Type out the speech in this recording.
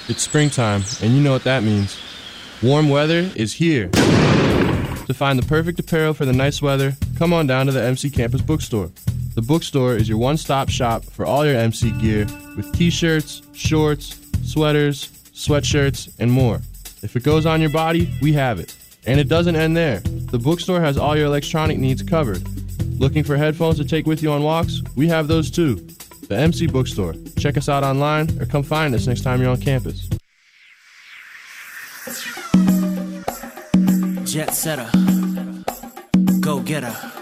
It's springtime, and you know what that means. Warm weather is here. To find the perfect apparel for the nice weather, come on down to the MC Campus Bookstore. The bookstore is your one-stop shop for all your MC gear with t-shirts, shorts, sweaters, sweatshirts, and more. If it goes on your body, we have it. And it doesn't end there. The bookstore has all your electronic needs covered. Looking for headphones to take with you on walks? We have those too. The MC Bookstore. Check us out online or come find us next time you're on campus. Jet setter, go getter.